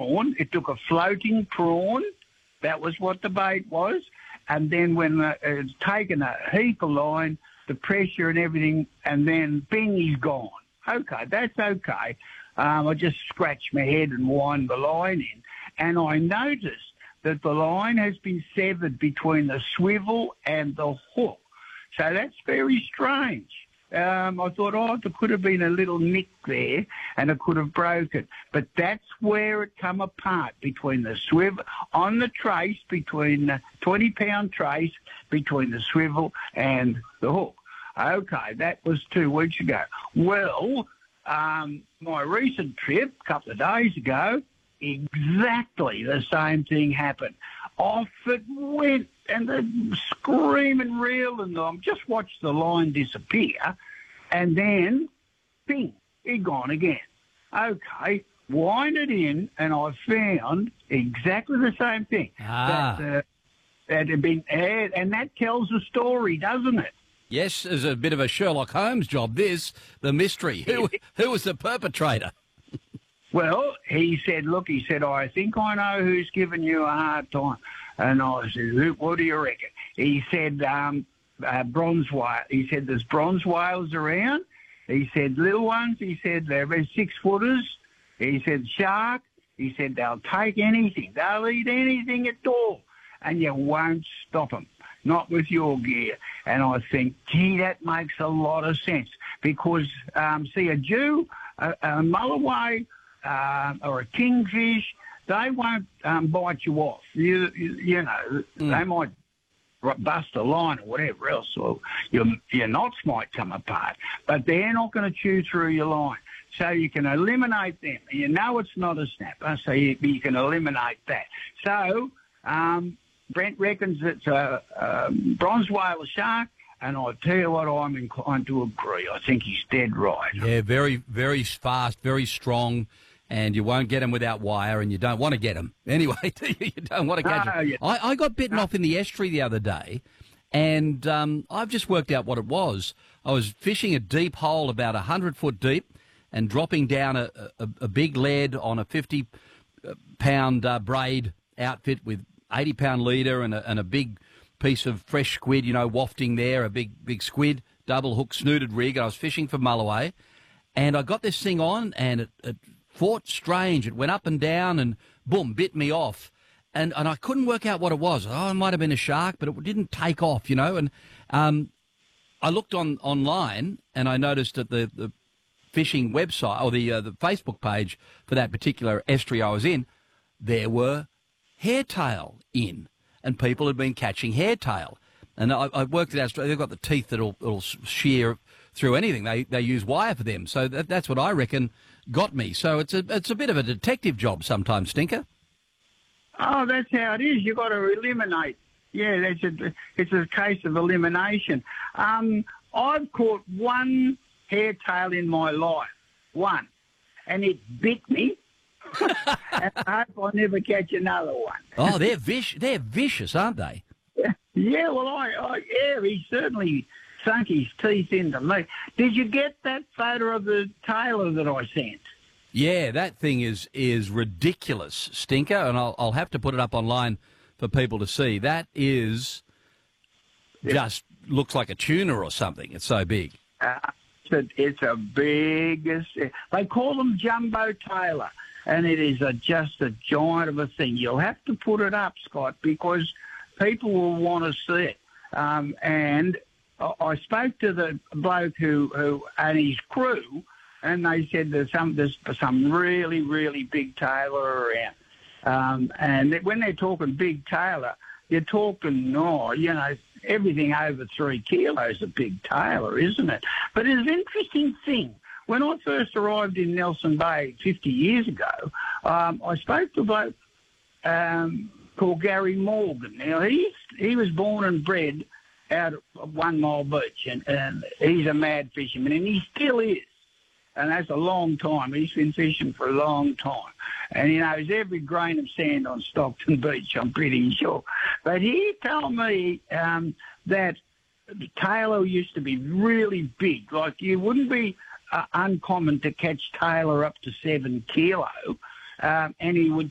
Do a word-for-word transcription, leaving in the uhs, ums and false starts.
prawn. It took a floating prawn. That was what the bait was. And then when uh, it's taken a heap of line, the pressure and everything, and then bing, he's gone. Okay, that's okay. Um, I just scratched my head and wind the line in, and I noticed that the line has been severed between the swivel and the hook. So that's very strange. Um, I thought, oh, there could have been a little nick there and it could have broken. But that's where it come apart, between the swivel, on the trace, between the twenty-pound trace, between the swivel and the hook. Okay, that was two weeks ago. Well, um, my recent trip, a couple of days ago, exactly the same thing happened. Off it went, and the screaming, reeling. I just watched the line disappear, and then, bing, it gone again. Okay, wind it in, and I found exactly the same thing. Ah. That, uh, that had been, and that tells a story, doesn't it? Yes, there's a bit of a Sherlock Holmes job, this, the mystery. Who, who was the perpetrator? Well, he said, look, he said, I think I know who's giving you a hard time. And I said, Who, what do you reckon? He said, um, uh, bronze whale. He said, there's bronze whales around. He said, little ones. He said, they're about six footers. He said, shark. He said, they'll take anything. They'll eat anything at all. And you won't stop them, not with your gear. And I think, gee, that makes a lot of sense. Because, um, see, a Jew, a, a mulloway, Uh, or a kingfish, they won't um, bite you off. You, you, you know, mm. they might bust a line or whatever else, or your, your knots might come apart, but they're not going to chew through your line. So you can eliminate them. You know it's not a snapper, so you, you can eliminate that. So um, Brent reckons it's a, a bronze whale or shark, and I tell you what, I'm inclined to agree. I think he's dead right. Yeah, very, very fast, very strong. And you won't get them without wire, and you don't want to get them. Anyway, you don't want to catch no, them. Yeah. I, I got bitten no. off in the estuary the other day, and um, I've just worked out what it was. I was fishing a deep hole about one hundred foot deep and dropping down a, a, a big lead on a fifty pound uh, braid outfit with eighty pound leader and a, and a big piece of fresh squid, you know, wafting there, a big, big squid, double hook, snooted rig. And I was fishing for mulloway, and I got this thing on, and it... it fought strange. It went up and down and, boom, bit me off. And and I couldn't work out what it was. Oh, it might have been a shark, but it didn't take off, you know. And um, I looked on online, and I noticed that the, the fishing website, or the, uh, the Facebook page for that particular estuary I was in, there were hairtail in, and people had been catching hairtail. And I, I worked it out. They've got the teeth that'll, that'll shear through anything. They they use wire for them. So that, that's what I reckon got me. So it's a it's a bit of a detective job sometimes, Stinker. Oh, that's how it is. You've got to eliminate. Yeah, that's a, it's a case of elimination. Um, I've caught one hairtail in my life, one, and it bit me. And I hope I never catch another one. Oh, they're vicious. They're vicious, aren't they? Yeah, well, I, I yeah, he certainly sunk his teeth into me. Did you get that photo of the tailor that I sent? Yeah, that thing is is ridiculous, Stinker, and I'll I'll have to put it up online for people to see. That is yeah. just looks like a tuna or something. It's so big. Uh, it's, a, it's a biggest. They call them jumbo tailor, and it is a, just a giant of a thing. You'll have to put it up, Scott, because people will want to see it. Um, and I, I spoke to the bloke who, who and his crew, and they said there's some there's some really really big tailor around. Um, and when they're talking big tailor, you're talking no, you know, everything over three kilos a big tailor, isn't it? But it's an interesting thing. When I first arrived in Nelson Bay fifty years ago, um, I spoke to a bloke um, called Gary Morgan. Now, he he was born and bred out of One Mile Beach, and, and he's a mad fisherman, and he still is. And that's a long time. He's been fishing for a long time. And he knows every grain of sand on Stockton Beach, I'm pretty sure. But he told me um, that the tailor used to be really big. Like, you wouldn't be uh, uncommon to catch tailor up to seven kilo. Um, and he would